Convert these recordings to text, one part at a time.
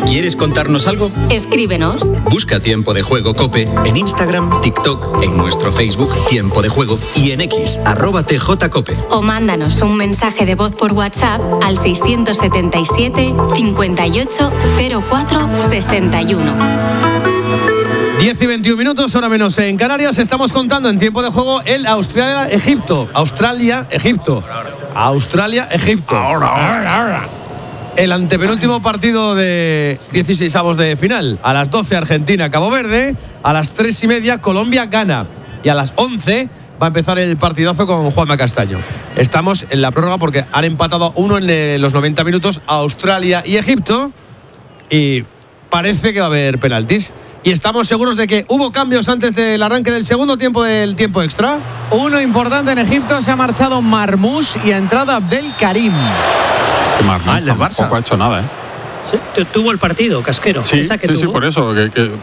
¿Quieres contarnos algo? Escríbenos. Busca Tiempo de Juego COPE en Instagram, TikTok, en nuestro Facebook Tiempo de Juego y en X, @TJCOPE. O mándanos un mensaje de voz por WhatsApp al 677 58 04 61. 10 y 21 minutos, hora menos en Canarias. Estamos contando en Tiempo de Juego el Australia-Egipto. Australia-Egipto. Ahora. El antepenúltimo partido de 16avos de final. A las 12 Argentina-Cabo Verde. A las 3:30 Colombia-Ghana. Y a las 11 va a empezar el partidazo con Juanma Castaño. Estamos en la prórroga porque han empatado 1 en los 90 minutos Australia y Egipto. Y parece que va a haber penaltis. Y estamos seguros de que hubo cambios antes del arranque del segundo tiempo del tiempo extra. Uno importante en Egipto, se ha marchado Marmoush y ha entrado Abdel Karim. Es que Marmoush tampoco ha hecho nada, ¿eh? Sí, tuvo el partido, Casquero. Sí, por eso.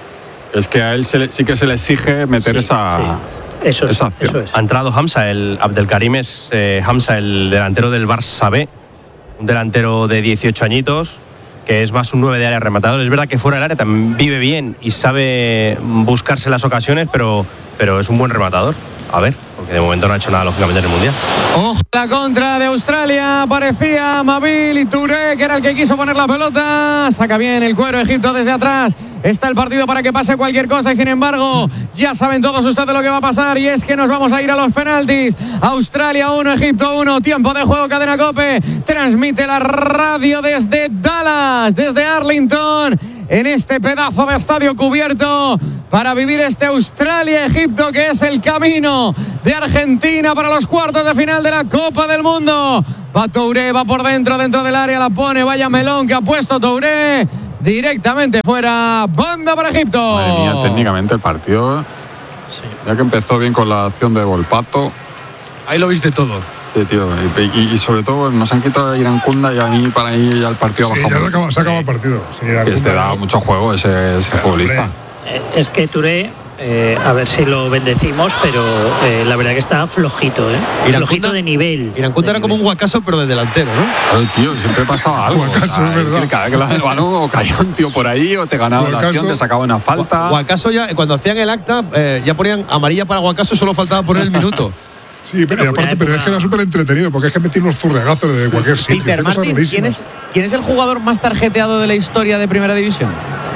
Es que a él sí que se le exige meter esa... Sí. Eso es. Ha entrado Hamza, el Abdel Karim es Hamza, el delantero del Barça B. Un delantero de 18 añitos, que es más un 9 de área rematador. Es verdad que fuera del área también vive bien y sabe buscarse las ocasiones, pero es un buen rematador. A ver, porque de momento no ha hecho nada, lógicamente, en el Mundial. Ojo, la contra de Australia. Parecía Mabil y Touré, que era el que quiso poner la pelota. Saca bien el cuero Egipto desde atrás. Está el partido para que pase cualquier cosa y, sin embargo, ya saben todos ustedes lo que va a pasar, y es que nos vamos a ir a los penaltis. Australia 1, Egipto 1. Tiempo de juego, Cadena COPE. Transmite la radio desde Dallas, desde Arlington, en este pedazo de estadio cubierto para vivir este Australia-Egipto, que es el camino de Argentina para los cuartos de final de la Copa del Mundo. Va Touré, va por dentro del área, la pone, vaya melón que ha puesto Touré. Directamente fuera, banda para Egipto. Madre mía, técnicamente el partido, ya que empezó bien con la acción de Volpato. Ahí lo viste todo. Sí, tío, y sobre todo nos han quitado a Irán Kunda, y a mí para ahí ya el partido sí, bajado. Se acabó el partido. Este da mucho juego ese futbolista. Es que Touré, a ver si lo bendecimos, pero la verdad que está flojito, flojito de nivel. Irán Kunda era como un Guacaso, pero de delantero, ¿no? Claro, tío, siempre pasaba algo. Guacaso, es verdad. Cada vez que le das el balón, o caía un tío por ahí, o te ganaba la acción, te sacaba una falta. Guacaso, ya cuando hacían el acta, ya ponían amarilla para Guacaso, solo faltaba poner el minuto. Sí, pero es que era súper entretenido, porque es que metí unos furregazos de cualquier sitio. Peter Martin, ¿quién es el jugador más tarjeteado de la historia de Primera División?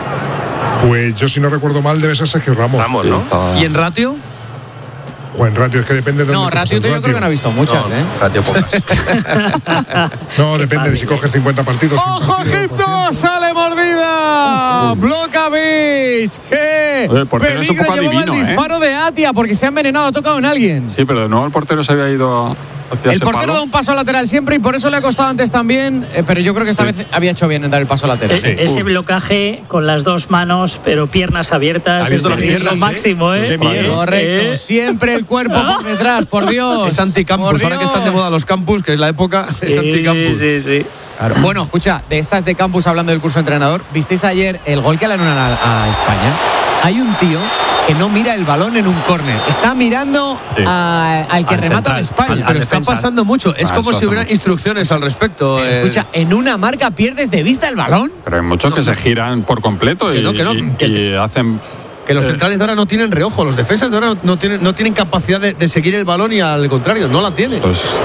Pues yo, si no recuerdo mal, debe ser Sergio Ramos. ¿no? ¿Y en ratio? En ratio, es que depende de... No, ratio yo creo que no ha visto muchas, Ratio pocas. No, depende de si coges 50 partidos. ¡Ojo, Egipto! ¡Sale mordida! Blokovic. ¡Qué peligro! Llevó el disparo de Atia, porque se ha envenenado, ha tocado en alguien. Sí, pero de nuevo el portero se había ido hacia el portero da un paso lateral siempre, y por eso le ha costado antes también, pero yo creo que esta vez había hecho bien en dar el paso lateral. Ese blocaje con las dos manos, pero piernas abiertas, es lo máximo, Correcto, siempre el cuerpo por detrás, por Dios. Es anticampus, ahora que están de moda los campus, que es la época, es anticampus. Sí. Claro. Bueno, escucha, de estas de campus, hablando del curso de entrenador, ¿visteis ayer el gol que le anulan a España? Hay un tío que no mira el balón en un córner, está mirando al que remata de España. Pero está pasando mucho, es como si hubiera instrucciones al respecto. Pero escucha, en una marca pierdes de vista el balón. Pero hay muchos que se giran por completo y hacen... Que los centrales de ahora no tienen reojo, los defensas de ahora no tienen capacidad de seguir el balón, y al contrario, no la tienen.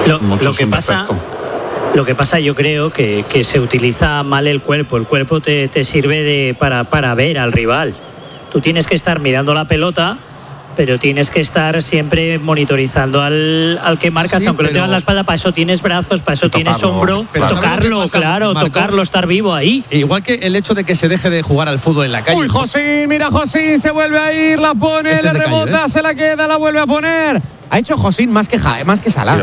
Lo que pasa, yo creo que se utiliza mal el cuerpo. El cuerpo te sirve para ver al rival. Tú tienes que estar mirando la pelota, pero tienes que estar siempre monitorizando al que marcas, aunque lo tengas en la espalda. Para eso tienes brazos, para eso tienes hombro, tocarlo, tocarlo, estar vivo ahí. Igual que el hecho de que se deje de jugar al fútbol en la calle. Uy, Josín, mira, Josín se vuelve a ir, la pone, le rebota, se la queda, la vuelve a poner. Ha hecho Josín más que Salah.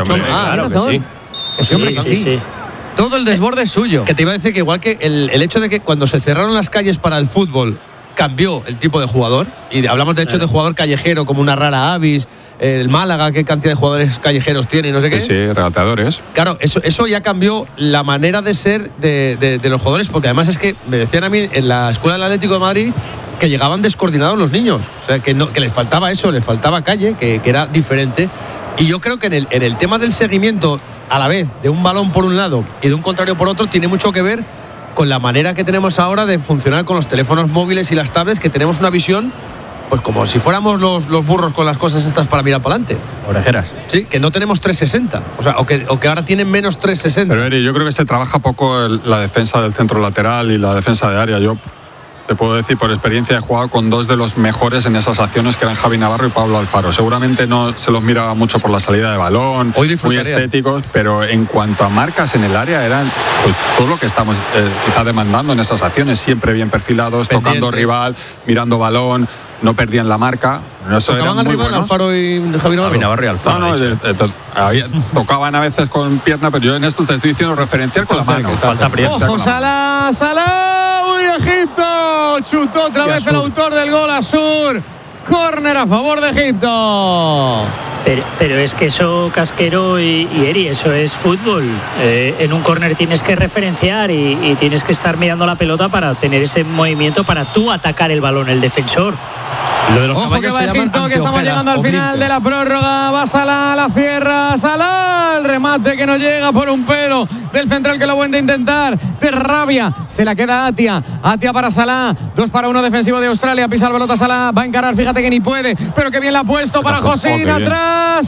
Sí. Todo el desborde es suyo. Que te iba a decir que igual que el hecho de que cuando se cerraron las calles para el fútbol cambió el tipo de jugador, y hablamos de hecho de jugador callejero como una Rara Avis, el Málaga, qué cantidad de jugadores callejeros tiene y no sé qué. Sí, regateadores. Claro, eso ya cambió la manera de ser de los jugadores, porque además es que me decían a mí en la escuela del Atlético de Madrid que llegaban descoordinados los niños, o sea, que les faltaba eso, les faltaba calle, que era diferente. Y yo creo que en el tema del seguimiento a la vez de un balón por un lado y de un contrario por otro, tiene mucho que ver con la manera que tenemos ahora de funcionar con los teléfonos móviles y las tablets, que tenemos una visión pues como si fuéramos los burros con las cosas estas para mirar para adelante. Orejeras. Sí, que no tenemos 360. O sea, o que ahora tienen menos 360. Pero Eri, yo creo que se trabaja poco la defensa del centro lateral y la defensa de área. Yo te puedo decir por experiencia, he jugado con dos de los mejores en esas acciones, que eran Javi Navarro y Pablo Alfaro. Seguramente no se los miraba mucho por la salida de balón, muy estéticos, pero en cuanto a marcas en el área, eran pues, todo lo que estamos quizá demandando en esas acciones, siempre bien perfilados, tocando rival, mirando balón, no perdían la marca. ¿Tocaban al rival Alfaro y Javi Navarro? Javi Navarro y Alfaro. No, tocaban a veces con pierna, pero yo en esto te estoy diciendo referenciar con la mano. ¡Ojo, Salah! ¡Uy, Egipto! Chutó otra vez el autor del gol, Asur. Córner a favor de Egipto. Pero es que eso, Casquero y Eri, eso es fútbol. En un córner tienes que referenciar y tienes que estar mirando la pelota para tener ese movimiento para tú atacar el balón, el defensor. Lo de los Ojo que va Egipto, que estamos llegando al final de la prórroga. Va Salah, la cierra Salah, el remate que no llega por un pelo del central, que lo vuelve a intentar de rabia. Se la queda Atia para Salah, 2-1 defensivo de Australia. Pisa la pelota Salah, va a encarar, fíjate que ni puede, pero que bien la ha puesto para Josín, atrás,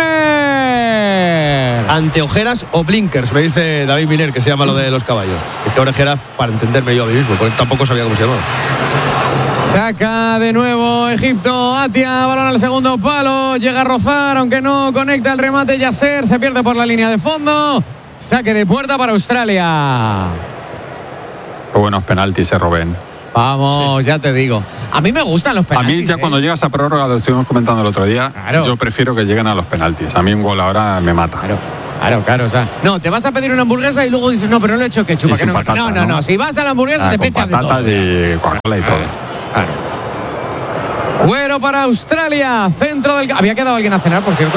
córner. Anteojeras o blinkers, me dice David Miner, que se llama lo de los caballos. Es que orejeras para entenderme yo a mí mismo, porque tampoco sabía cómo se llamaba. Saca de nuevo Egipto, Atia, balón al segundo palo, llega a rozar, aunque no conecta el remate Yasser, se pierde por la línea de fondo. Saque de puerta para Australia. Qué buenos penaltis, Robén. Vamos, sí. Ya te digo. A mí me gustan los penaltis. A mí ya cuando llegas a prórroga, lo estuvimos comentando el otro día, claro. Yo prefiero que lleguen a los penaltis. A mí un gol ahora me mata. Claro, o sea, no, te vas a pedir una hamburguesa y luego dices, no, pero no le he hecho ketchup. No, si vas a la hamburguesa te pechas de todo. Patatas y Coca-Cola y todo. Claro. Cuero para Australia, centro del... ¿Había quedado alguien a cenar, por cierto?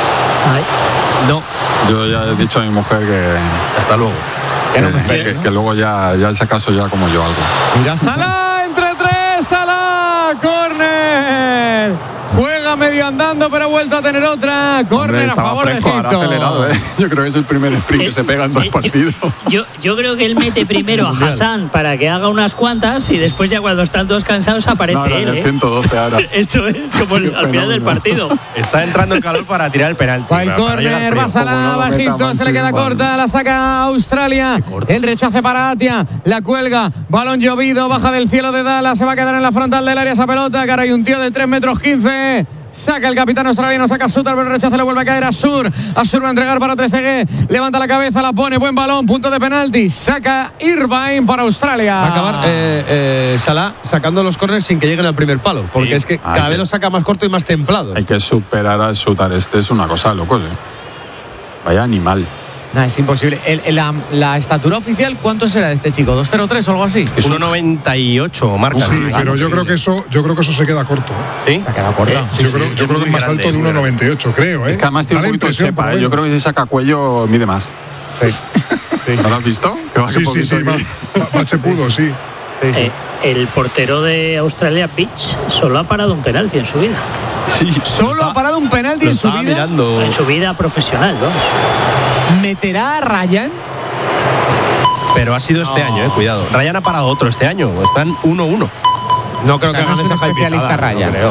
No. Yo ya he dicho a mi mujer que... Hasta luego. Que luego ya si acaso ya como yo algo. Mira, Salah, entre tres, Salah, córner. Juega medio andando, pero ha vuelto a tener otra. Córner a favor de Egipto. Acelerado, ¿eh? Yo creo que es el primer sprint que se pega en 2 partidos. Yo creo que él mete primero a Hassan para que haga unas cuantas y después ya cuando están todos cansados aparece él. El 112 ahora. Eso es como al final del partido. Está entrando en calor para tirar el penalti. Va el córner, va Salah, va Egipto, se le queda corta, la saca Australia. El rechace para Atia, la cuelga, balón llovido, baja del cielo de Dallas, se va a quedar en la frontal del área esa pelota, que ahora hay un tío de 3,15 metros. Saca el capitán australiano, saca Suter, pero el rechazo le vuelve a caer a Asur. Asur va a entregar para Trezeguet, levanta la cabeza, la pone, buen balón, punto de penalti. Saca Irvine para Australia. Va a acabar Salah sacando los córneres sin que lleguen al primer palo, porque es que cada vez lo saca más corto y más templado. Hay que superar a Suter, es una cosa loco, Vaya animal. Es imposible. La estatura oficial, ¿cuánto será de este chico? ¿2,03 o algo así? Es 1,98 marca. Sí, pero yo creo que eso se queda corto. ¿Sí? Se queda corto. Yo creo que es más alto de 1,98, creo. Es que además tiene un poquito de sepa. Yo creo que si saca cuello mide más. Sí. ¿No lo has visto? Sí. Bachepudo, sí. El portero de Australia, Beach, solo ha parado un penalti en su vida. Sí. ¿Solo ha parado un penalti en su vida? Mirando. En su vida profesional, vamos. ¿Meterá a Ryan? Pero ha sido este año, cuidado. Ryan ha parado otro este año. Están 1-1. No creo que no es un especialista Ryan. No creo.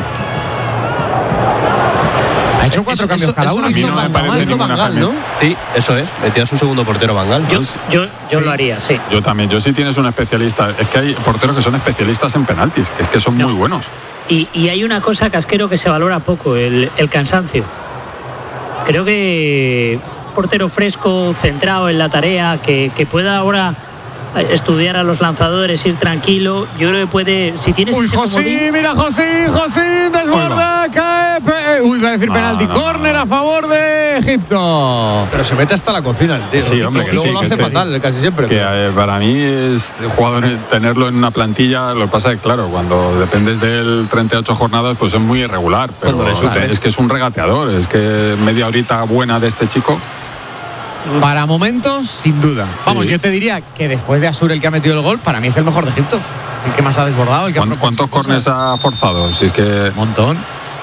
Ha hecho 4 cambios cada uno. A mí no me parece ninguna Bangal, ¿no? Sí, eso es. Metías un segundo portero Bangal. Yo lo haría, sí. Yo también. Yo sí tienes un especialista. Es que hay porteros que son especialistas en penaltis, que es que son muy buenos. Y hay una cosa, Casquero, que se valora poco, el cansancio. Creo que portero fresco, centrado en la tarea, que pueda ahora estudiar a los lanzadores, ir tranquilo. Yo creo que puede, si tienes ese Josín, mira Josín, desborda, cae. Va a decir penalti, córner a favor de Egipto. Pero se mete hasta la cocina el tío. Sí, hombre, que luego lo hace fatal, casi siempre. Que para mí es jugador tenerlo en una plantilla. Lo que pasa es que, claro, cuando dependes de él 38 jornadas, pues es muy irregular. Pero es que es un regateador. Es que media horita buena de este chico. Para momentos, sin duda. Vamos, yo te diría que después de Asur, el que ha metido el gol, para mí es el mejor de Egipto. El que más ha desbordado. El que ¿Cuántos córners ha forzado? Si es que... Un montón.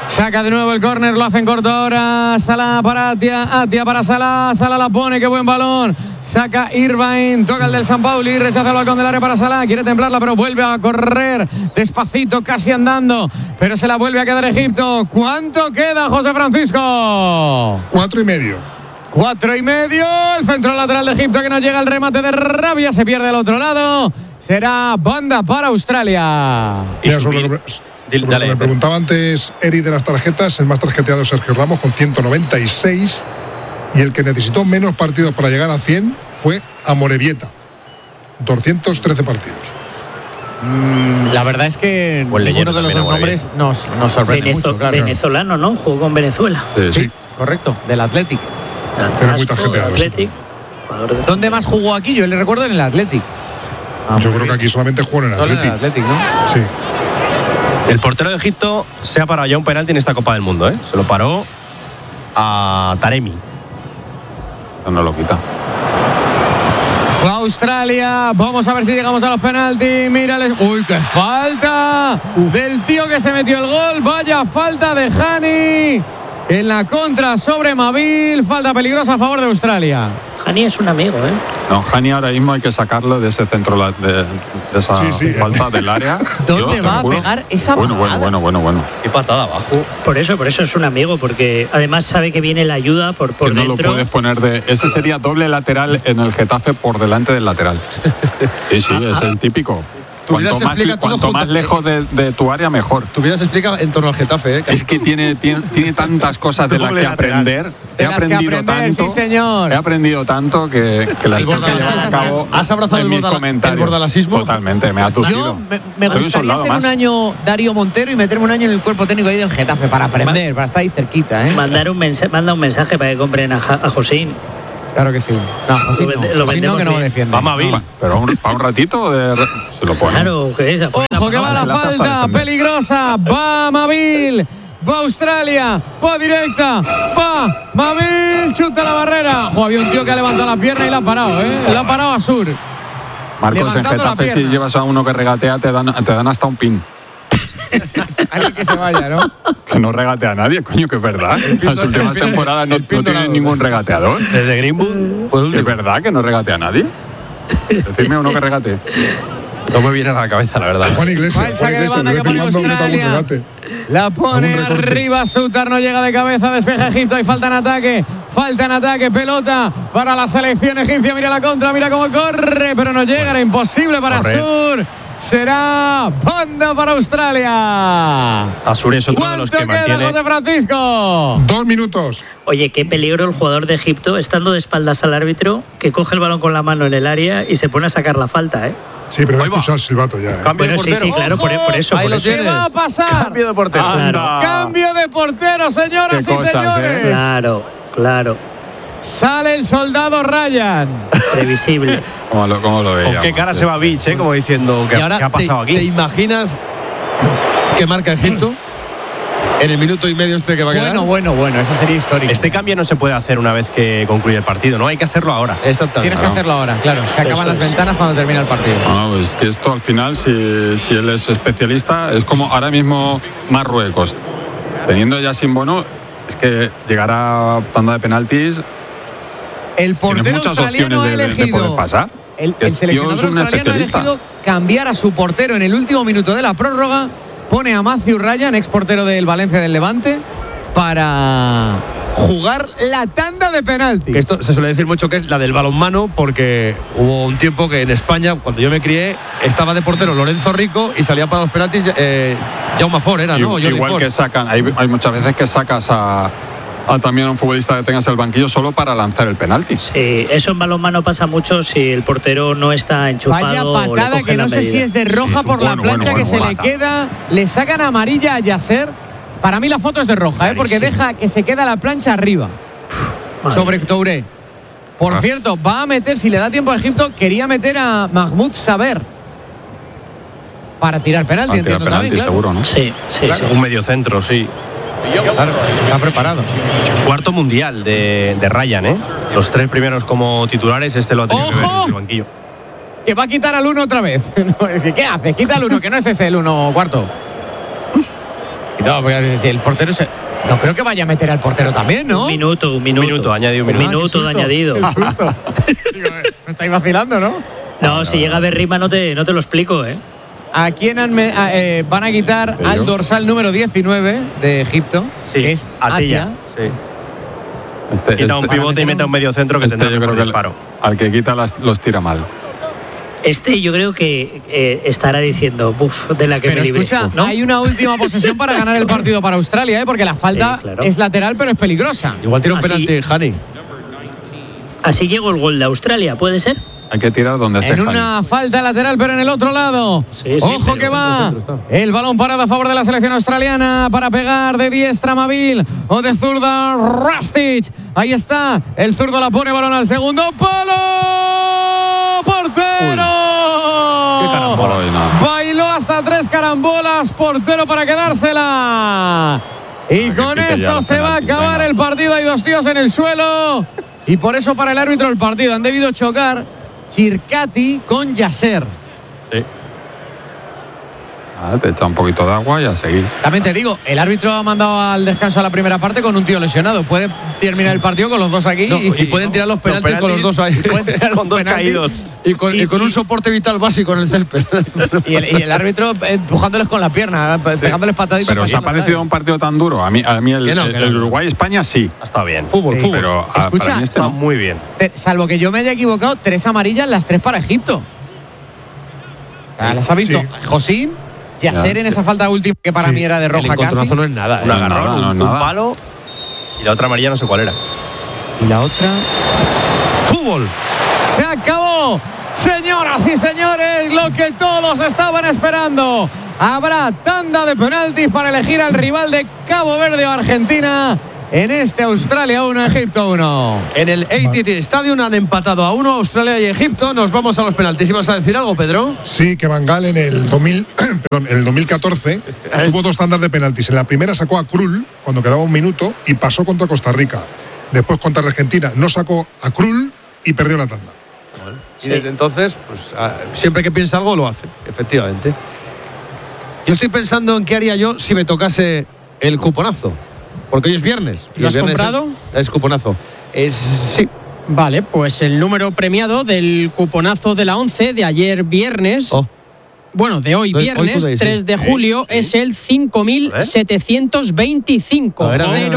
Saca de nuevo el córner, lo hacen corto ahora. Salah para Atia, Atia para Salah. Salah la pone, qué buen balón. Saca Irvine, toca el del San Pauli, rechaza el balcón del área para Salah. Quiere templarla, pero vuelve a correr despacito, casi andando. Pero se la vuelve a quedar Egipto. ¿Cuánto queda, José Francisco? 4,5. 4,5. El centro lateral de Egipto que no llega al remate de Rabia. Se pierde al otro lado. Será banda para Australia. Mira, sobre lo que me preguntaba antes Eri de las tarjetas, el más tarjeteado es Sergio Ramos con 196 y el que necesitó menos partidos para llegar a 100 fue Amorebieta, 213 partidos. La verdad es que ninguno de los dos nombres nos sorprende mucho. Claro. Venezolano, ¿no? Jugó con Venezuela. Sí, correcto, del Athletic. Era muy tarjeteado. Athletic. ¿Dónde más jugó aquí? Yo le recuerdo en el Athletic. Yo creo que aquí solamente jugó en el Athletic. En el Athletic, ¿no? Sí. El portero de Egipto se ha parado ya un penalti en esta Copa del Mundo, ¿eh? Se lo paró a Taremi. No lo quita. Australia, vamos a ver si llegamos a los penaltis. Mírales. ¡Uy, qué falta! Del tío que se metió el gol. Vaya falta de Hani. En la contra sobre Mabil. Falta peligrosa a favor de Australia. Hani es un amigo, ¿eh? No, Hani ahora mismo hay que sacarlo de ese centro, de esa falta del área. ¿Dónde va a pegar esa patada? Bueno. Qué patada abajo. Por eso es un amigo, porque además sabe que viene la ayuda por que no dentro. lo puedes poner de... Ese sería doble lateral en el Getafe por delante del lateral. Sí, es el típico. Cuanto más lejos de tu área, mejor. Tu vida se explica en torno al Getafe, ¿eh? Es que tiene tantas cosas de las que aprender. He aprendido tanto, sí, señor. He aprendido tanto que las tengo que llevar a cabo. ¿Has abrazado el bordalasismo? Totalmente, me ha tusido. Yo me gustaría ser un año Darío Montero y meterme un año en el cuerpo técnico ahí del Getafe para aprender, para estar ahí cerquita, ¿eh? Manda un mensaje para que compren a Josín. Claro que sí. No, Josín no, que no lo defiende. Vamos a ver, pero para un ratito se lo pone. Claro, que es. Ojo, que va la falta peligrosa. Va Mabil. Va Australia. Va directa. Va Mabil. Chuta la barrera. Había un tío que ha levantado la pierna y la ha parado, ¿eh? La ha parado a Sur. Marcos, en Getafe, si llevas a uno que regatea, te dan hasta un pin. Alguien que se vaya, ¿no? Que no regatea a nadie, coño, que es verdad. Las últimas temporadas no tiene ningún regateador. Desde Greenwood, pues es verdad que no regatea a nadie. Decidme uno que regatee. No me viene a la cabeza, la verdad. Juan Iglesias, la pone arriba Sutar, no llega de cabeza, despeja Egipto, hay falta en ataque, pelota para la selección egipcia, mira la contra, mira cómo corre, pero no llega, era imposible para Sur. Será banda para Australia. Sur es otro de los que mantiene. ¿Cuánto queda, José Francisco? 2 minutos. Oye, qué peligro el jugador de Egipto, estando de espaldas al árbitro, que coge el balón con la mano en el área y se pone a sacar la falta, ¿eh? Sí, pero va a escuchar el silbato ya. Cambio de portero. Sí, claro, por eso. Ahí lo tienes. ¿Qué va a pasar? Cambio de portero. Cambio de portero, señoras y señores. Claro. Sale el soldado Ryan. Previsible. ¿Cómo lo veíamos? ¿Con qué cara se va Beach, como diciendo qué ha pasado aquí? ¿Te imaginas que marca Egipto en el minuto y medio que va a quedar? Bueno, esa sería histórica. Este cambio no se puede hacer una vez que concluye el partido, ¿no? Hay que hacerlo ahora. Exactamente. Tienes que hacerlo ahora, claro. Se acaban las ventanas cuando termina el partido. Pues que esto al final, si él es especialista, es como ahora mismo Marruecos. Teniendo ya sin Bono, es que llegar a tanda de penaltis. El portero australiano ha elegido. Pasar. El seleccionador australiano ha elegido cambiar a su portero en el último minuto de la prórroga. Pone a Matthew Ryan, ex portero del Valencia del Levante, para jugar la tanda de penalti. Que esto se suele decir mucho que es la del balonmano, porque hubo un tiempo que en España, cuando yo me crié, estaba de portero Lorenzo Rico y salía para los penaltis Jaume Ford, era, ¿no? Igual que sacan, hay muchas veces que sacas a también a un futbolista que tengas el banquillo solo para lanzar el penalti. Sí, eso en balonmano pasa mucho si el portero no está enchufado. Vaya patada que no sé si es de roja por la plancha que se le queda. Le sacan amarilla a Yasser. Para mí la foto es de roja, porque deja que se queda la plancha arriba. Sobre Touré. Por cierto, va a meter, si le da tiempo a Egipto, quería meter a Mahmoud Saber para tirar penalti, entiendo también, claro. Seguro, ¿no? Sí. Un mediocentro, sí. Claro, está preparado. Cuarto mundial de Ryan, ¿eh? Los 3 primeros como titulares, este lo ha tenido que ver en el banquillo. Que va a quitar al 1 otra vez. ¿Qué hace? Quita al 1, que no es ese el 1 cuarto. No, si el portero no creo que vaya a meter al portero también, ¿no? Un minuto, añadido. Un minuto de añadido. Qué susto. Digo, me estáis vacilando, ¿no? No, si llega Berrima no te lo explico, ¿eh? ¿A quién van a quitar al dorsal número 19 de Egipto? Sí, que es Atilla. Sí. Quita un pivote y mete un medio centro que tendrá yo creo que disparo. Al que quita los tira mal. Yo creo que estará diciendo, de la que pero me libre. Escucha, ¿no? hay una última posesión para ganar el partido para Australia, porque la falta Sí, claro. es lateral, pero es peligrosa. Igual tira un penalti, Hani. Así llegó el gol de Australia, ¿puede ser? Hay que tirar donde esté En Hani. una falta lateral, pero en el otro lado. Sí, Ojo que va. El balón parado a favor de la selección australiana para pegar de diestra Mabil o de zurda Rastich. Ahí está. El zurdo la pone, balón al segundo palo. ¡Portero! Qué carambola. Bailó hasta 3 carambolas. Portero para quedársela. Y con quite ya esto los se va a penaltis, acabar venga. el partido. Hay 2 tíos en el suelo. Y por eso para el árbitro el partido han debido chocar Chircati con Yasser. Sí. Te echa un poquito de agua y a seguir. También te digo, el árbitro ha mandado al descanso a la primera parte con un tío lesionado. Puede terminar el partido con los dos aquí. No, y pueden tirar los penaltis con los dos ahí. Pueden tirar Con los dos penaltis. caídos. Y con un soporte vital básico en el césped. Y el árbitro empujándoles con la pierna, pegándoles pataditas. Pero ¿os ha parecido un partido tan duro? A mí el Uruguay-España sí. Ha estado bien. Fútbol. Pero Escucha, para mí este Está no. muy bien. Salvo que yo me haya equivocado, 3 amarillas, las 3 para Egipto. O sea, las ha visto Josín, Yasser en esa falta última que para mí era de El roja casi. encontronazo no es nada. Un agarrón, nada, no es un nada. palo y la otra amarilla no sé cuál era. Y la otra. Fútbol. Se acabó. Señoras y señores, lo que todos estaban esperando. Habrá tanda de penaltis para elegir al rival de Cabo Verde o Argentina en este Australia 1, Egipto 1. En el AT&T Stadium han empatado a 1 Australia y Egipto. Nos vamos a los penaltis. ¿Ibas a decir algo, Pedro? Sí, que Van Gaal en el 2014 tuvo 2 tandas de penaltis. En la primera sacó a Krul cuando quedaba 1 minuto y pasó contra Costa Rica. Después contra Argentina no sacó a Krul y perdió la tanda. Y desde entonces, pues siempre que piensa algo lo hace, efectivamente. Yo estoy pensando en qué haría yo si me tocase el cuponazo. Porque hoy es viernes. ¿Lo has comprado? Es cuponazo. Sí. Vale, pues el número premiado del cuponazo de la 11 de ayer viernes, bueno, de hoy viernes, 3 de julio, es el 5.725.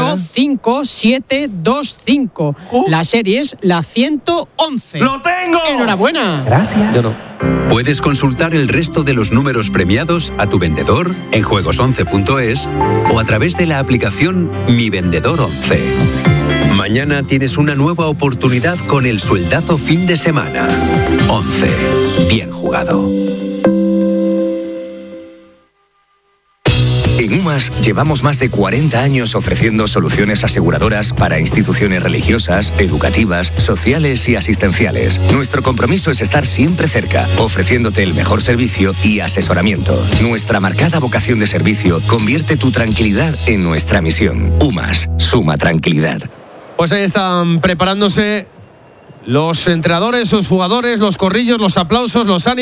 05725. La serie es la 111. ¡Lo tengo! ¡Enhorabuena! Gracias. Yo no. Puedes consultar el resto de los números premiados a tu vendedor en juegos11.es o a través de la aplicación Mi Vendedor 11. Mañana tienes una nueva oportunidad con el sueldazo fin de semana. 11. Bien jugado. En UMAS llevamos más de 40 años ofreciendo soluciones aseguradoras para instituciones religiosas, educativas, sociales y asistenciales. Nuestro compromiso es estar siempre cerca, ofreciéndote el mejor servicio y asesoramiento. Nuestra marcada vocación de servicio convierte tu tranquilidad en nuestra misión. UMAS, suma tranquilidad. Pues ahí están preparándose los entrenadores, los jugadores, los corrillos, los aplausos, los ánimos.